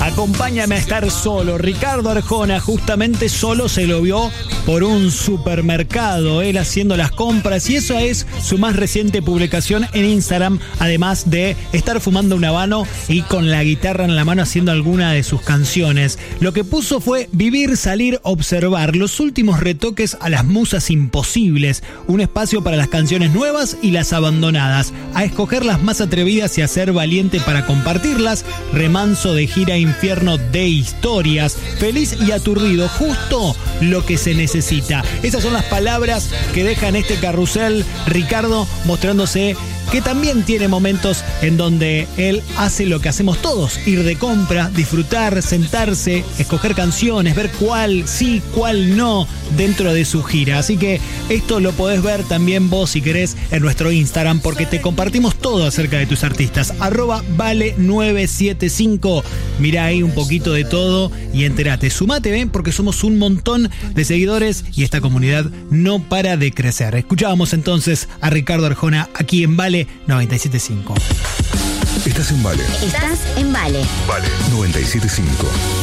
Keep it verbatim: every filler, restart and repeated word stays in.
Acompáñame a estar solo. Ricardo Arjona justamente solo se lo vio por un supermercado, él haciendo las compras, y eso es su más reciente publicación en Instagram, además de estar fumando un habano y con la guitarra en la mano haciendo alguna de sus canciones. Lo que puso fue vivir, salir, observar, los últimos retoques a las musas imposibles, un espacio para las canciones nuevas y las abandonadas, a escoger las más atrevidas y a ser valiente para compartirlas, remanso de gira infierno de historias, feliz y aturdido, justo lo que se necesita. Esas son las palabras que deja en este carrusel Ricardo, mostrándose que también tiene momentos en donde él hace lo que hacemos todos, ir de compra, disfrutar, sentarse, escoger canciones, ver cuál sí, cuál no dentro de su gira. Así que esto lo podés ver también vos si querés en nuestro Instagram, porque te compartimos todo acerca de tus artistas. Arroba vale nueve siete cinco. Mirá ahí un poquito de todo y entérate. Sumate, ven, porque somos un montón de seguidores y esta comunidad no para de crecer. Escuchábamos entonces a Ricardo Arjona aquí en Vale noventa y siete punto cinco. Estás en Vale. Estás en Vale. Vale noventa y siete punto cinco.